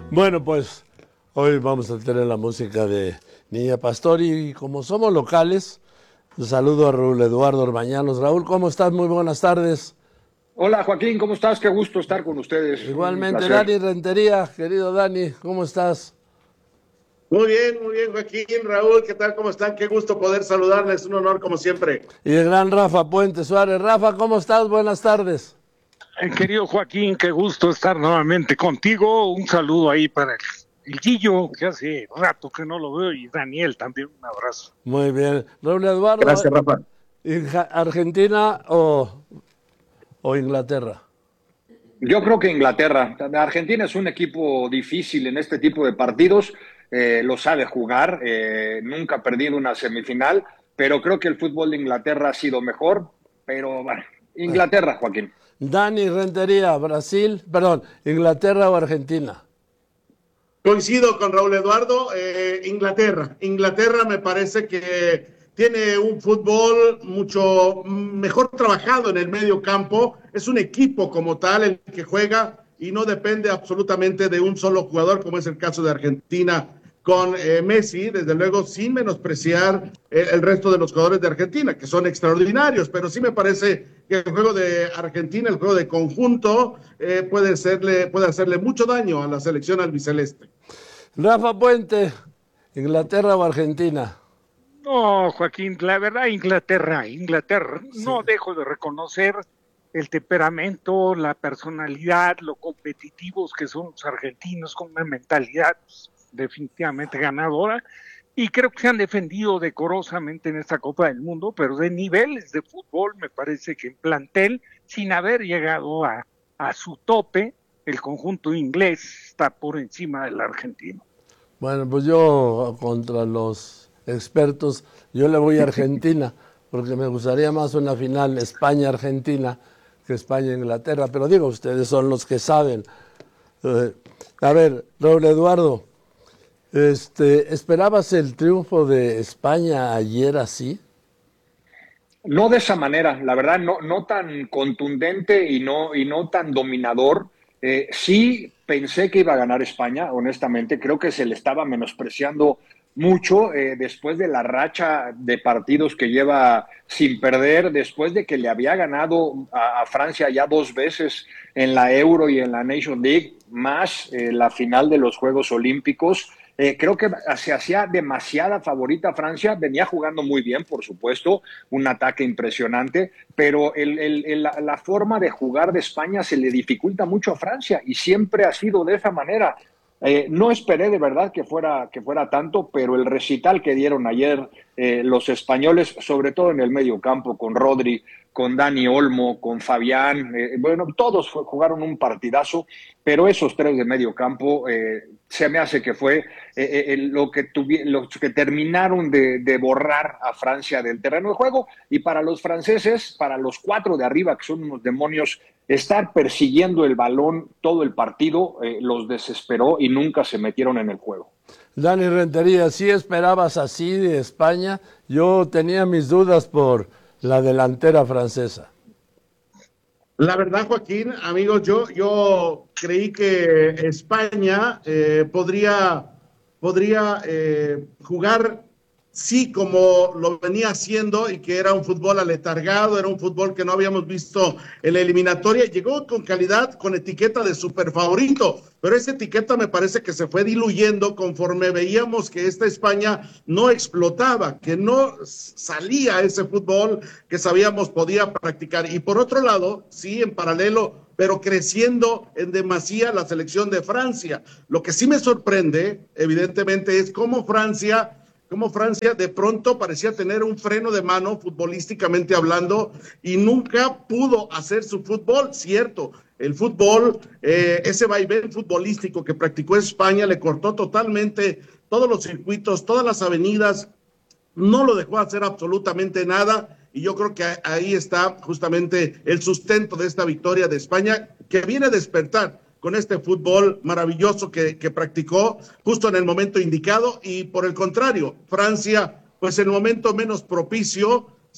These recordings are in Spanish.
Bueno, pues hoy vamos a tener la música de Niña Pastor y como somos locales, un saludo a Raúl Eduardo Orbañanos. Raúl, ¿cómo estás? Muy buenas tardes. Hola Joaquín, ¿cómo estás? Qué gusto estar con ustedes. Un Igualmente, placer. Dani Rentería, querido Dani, ¿cómo estás? Muy bien, Joaquín, Raúl, ¿qué tal? ¿Cómo están? Qué gusto poder saludarles, un honor como siempre. Y el gran Rafa Puente Suárez. Rafa, ¿cómo estás? Buenas tardes. Querido Joaquín, qué gusto estar nuevamente contigo. Un saludo ahí para el Guillo, que hace rato que no lo veo, y Daniel también, un abrazo. Muy bien. Raúl Eduardo, Gracias, Rafa. ¿Argentina o Inglaterra? Yo creo que Inglaterra. Argentina es un equipo difícil en este tipo de partidos, lo sabe jugar, nunca ha perdido una semifinal, pero creo que el fútbol de Inglaterra ha sido mejor, pero bueno, Inglaterra, Joaquín. Dani Rentería, Brasil, perdón, Inglaterra o Argentina. Coincido con Raúl Eduardo, Inglaterra. Inglaterra me parece que tiene un fútbol mucho mejor trabajado en el medio campo. Es un equipo como tal el que juega y no depende absolutamente de un solo jugador, como es el caso de Argentina con Messi, desde luego sin menospreciar el resto de los jugadores de Argentina, que son extraordinarios, pero sí me parece que el juego de Argentina, el juego de conjunto, puede hacerle mucho daño a la selección albiceleste. Rafa Puente, Inglaterra o Argentina. No, Joaquín, la verdad, Inglaterra. Sí. No dejo de reconocer el temperamento, la personalidad, lo competitivos que son los argentinos, con una mentalidad definitivamente ganadora. Y creo que se han defendido decorosamente en esta Copa del Mundo, pero de niveles de fútbol me parece que en plantel, sin haber llegado a su tope, el conjunto inglés está por encima del argentino. Bueno, pues yo contra los expertos, yo le voy a Argentina, porque me gustaría más una final España-Argentina que España-Inglaterra, pero digo, ustedes son los que saben. A ver, Raúl Eduardo, ¿esperabas el triunfo de España ayer así? No de esa manera, la verdad, no tan contundente y no tan dominador. Sí pensé que iba a ganar España, honestamente, creo que se le estaba menospreciando mucho después de la racha de partidos que lleva sin perder, después de que le había ganado a Francia ya dos veces en la Euro y en la Nation League, más la final de los Juegos Olímpicos. Creo que se hacía demasiada favorita Francia, venía jugando muy bien, por supuesto, un ataque impresionante, pero la forma de jugar de España se le dificulta mucho a Francia y siempre ha sido de esa manera. No esperé de verdad que fuera tanto, pero el recital que dieron ayer los españoles, sobre todo en el medio campo, con Rodri, con Dani Olmo, con Fabián, bueno, todos jugaron un partidazo, pero esos tres de medio campo se me hace que fue los que terminaron de borrar a Francia del terreno de juego, y para los franceses, para los cuatro de arriba, que son unos demonios, estar persiguiendo el balón todo el partido los desesperó y nunca se metieron en el juego. Dani Rentería, ¿sí esperabas así de España? Yo tenía mis dudas por la delantera francesa. La verdad, Joaquín, amigos, yo creí que España podría jugar, sí, como lo venía haciendo, y que era un fútbol aletargado, era un fútbol que no habíamos visto en la eliminatoria. Llegó con calidad, con etiqueta de super favorito, pero esa etiqueta me parece que se fue diluyendo conforme veíamos que esta España no explotaba, que no salía ese fútbol que sabíamos podía practicar. Y por otro lado, sí, en paralelo, pero creciendo en demasía la selección de Francia. Lo que sí me sorprende, evidentemente, es cómo Francia de pronto parecía tener un freno de mano futbolísticamente hablando y nunca pudo hacer su fútbol, cierto. El fútbol, ese vaivén futbolístico que practicó España le cortó totalmente todos los circuitos, todas las avenidas, no lo dejó hacer absolutamente nada, y yo creo que ahí está justamente el sustento de esta victoria de España, que viene a despertar con este fútbol maravilloso que practicó justo en el momento indicado. Y por el contrario, Francia, pues en el momento menos propicio,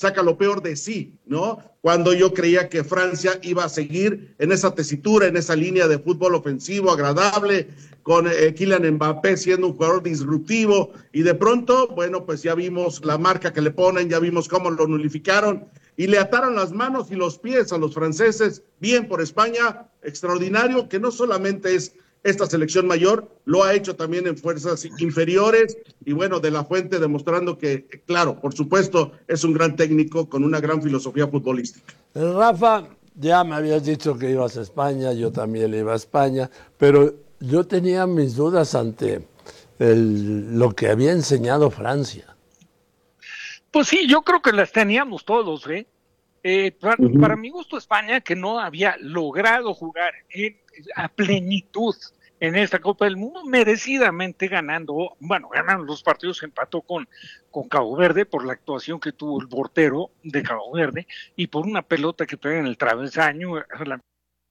saca lo peor de sí, ¿no? Cuando yo creía que Francia iba a seguir en esa tesitura, en esa línea de fútbol ofensivo, agradable, con Kylian Mbappé siendo un jugador disruptivo, y de pronto, bueno, pues ya vimos la marca que le ponen, ya vimos cómo lo nulificaron, y le ataron las manos y los pies a los franceses. Bien por España, extraordinario, que no solamente es esta selección mayor, lo ha hecho también en fuerzas inferiores, y bueno, De La Fuente demostrando que, claro, por supuesto, es un gran técnico con una gran filosofía futbolística. Rafa, ya me habías dicho que ibas a España, yo también iba a España, pero yo tenía mis dudas ante lo que había enseñado Francia. Pues sí, yo creo que las teníamos todos, ¿eh? Para mi gusto, España, que no había logrado jugar a plenitud en esta Copa del Mundo, merecidamente ganaron los partidos, empató con Cabo Verde por la actuación que tuvo el portero de Cabo Verde y por una pelota que pega en el travesaño en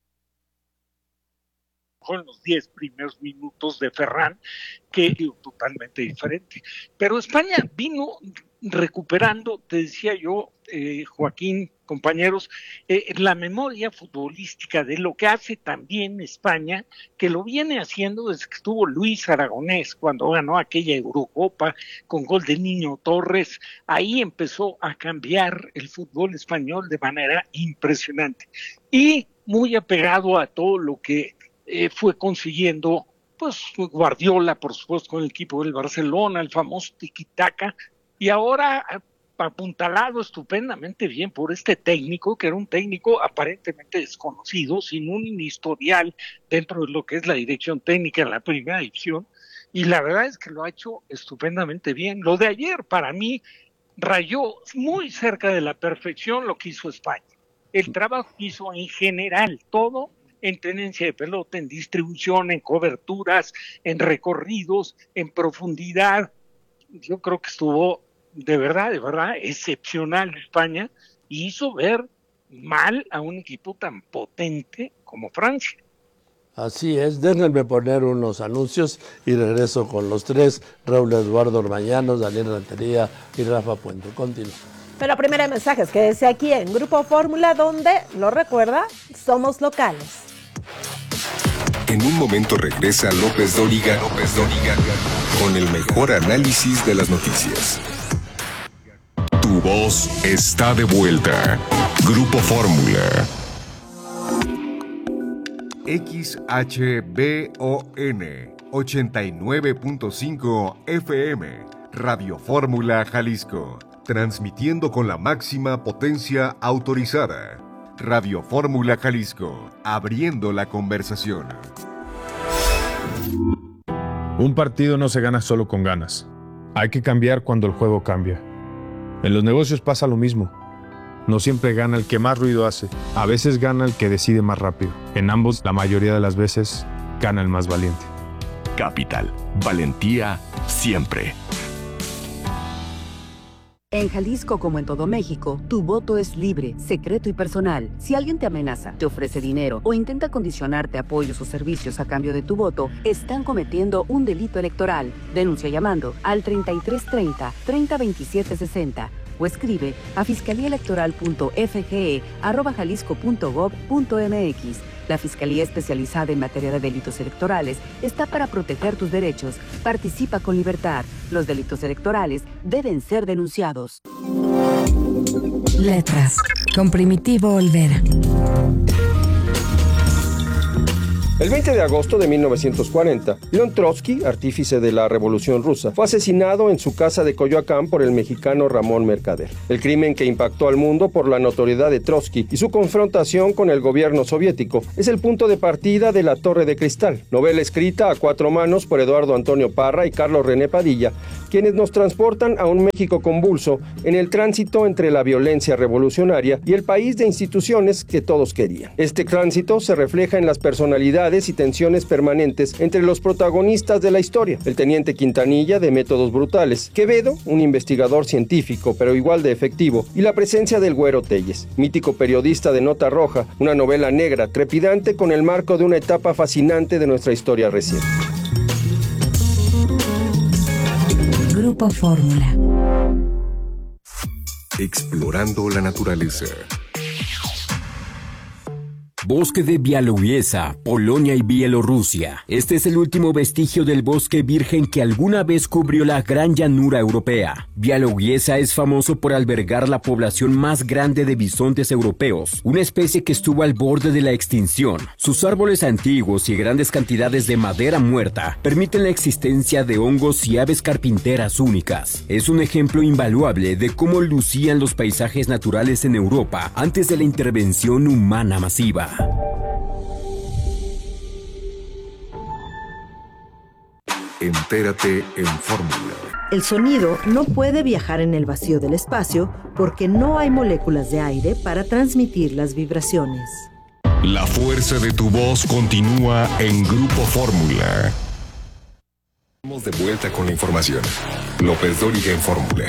los 10 primeros minutos de Ferran, que totalmente diferente. Pero España vino recuperando, te decía yo, Joaquín, compañeros, la memoria futbolística de lo que hace también España, que lo viene haciendo desde que estuvo Luis Aragonés, cuando ganó aquella Eurocopa con gol de Niño Torres. Ahí empezó a cambiar el fútbol español de manera impresionante. Y muy apegado a todo lo que fue consiguiendo, pues Guardiola, por supuesto, con el equipo del Barcelona, el famoso tiki-taka, y ahora apuntalado estupendamente bien por este técnico, que era un técnico aparentemente desconocido, sin un historial dentro de lo que es la dirección técnica en la primera división, y la verdad es que lo ha hecho estupendamente bien. Lo de ayer, para mí, rayó muy cerca de la perfección lo que hizo España. El trabajo que hizo en general, todo en tenencia de pelota, en distribución, en coberturas, en recorridos, en profundidad. Yo creo que estuvo de verdad excepcional España, y hizo ver mal a un equipo tan potente como Francia. Así es, déjenme poner unos anuncios y regreso con los tres: Raúl Eduardo Orbañanos, Daniel Rentería y Rafa Puente. Continúa. Pero primero hay mensajes, quédese aquí en Grupo Fórmula, donde, lo recuerda, somos locales. En un momento regresa López Dóriga con el mejor análisis de las noticias. Tu voz está de vuelta. Grupo Fórmula. XHBON 89.5 FM. Radio Fórmula Jalisco. Transmitiendo con la máxima potencia autorizada. Radio Fórmula Jalisco, abriendo la conversación. Un partido no se gana solo con ganas. Hay que cambiar cuando el juego cambia. En los negocios pasa lo mismo. No siempre gana el que más ruido hace. A veces gana el que decide más rápido. En ambos, la mayoría de las veces, gana el más valiente. Capital, valentía siempre. En Jalisco, como en todo México, tu voto es libre, secreto y personal. Si alguien te amenaza, te ofrece dinero o intenta condicionarte apoyos o servicios a cambio de tu voto, están cometiendo un delito electoral. Denuncia llamando al 3330-302760 o escribe a fiscaliaelectoral.fge@jalisco.gov.mx. La Fiscalía Especializada en Materia de Delitos Electorales está para proteger tus derechos. Participa con libertad. Los delitos electorales deben ser denunciados. Letras, con Primitivo Olvera. El 20 de agosto de 1940, León Trotsky, artífice de la Revolución Rusa, fue asesinado en su casa de Coyoacán por el mexicano Ramón Mercader. El crimen, que impactó al mundo por la notoriedad de Trotsky y su confrontación con el gobierno soviético, es el punto de partida de La Torre de Cristal, novela escrita a cuatro manos por Eduardo Antonio Parra y Carlos René Padilla, quienes nos transportan a un México convulso en el tránsito entre la violencia revolucionaria y el país de instituciones que todos querían. Este tránsito se refleja en las personalidades y tensiones permanentes entre los protagonistas de la historia: el teniente Quintanilla, de métodos brutales; Quevedo, un investigador científico pero igual de efectivo; y la presencia del Güero Telles, mítico periodista de Nota Roja, una novela negra trepidante con el marco de una etapa fascinante de nuestra historia reciente. Grupo Fórmula. explorando la naturaleza. Bosque de Białowieża, Polonia y Bielorrusia. Este es el último vestigio del bosque virgen que alguna vez cubrió la gran llanura europea. Białowieża es famoso por albergar la población más grande de bisontes europeos, una especie que estuvo al borde de la extinción. Sus árboles antiguos y grandes cantidades de madera muerta permiten la existencia de hongos y aves carpinteras únicas. Es un ejemplo invaluable de cómo lucían los paisajes naturales en Europa antes de la intervención humana masiva. Entérate en Fórmula. El sonido no puede viajar en el vacío del espacio porque no hay moléculas de aire para transmitir las vibraciones. La fuerza de tu voz continúa en Grupo Fórmula. Estamos de vuelta con la información. López Dóriga en Fórmula.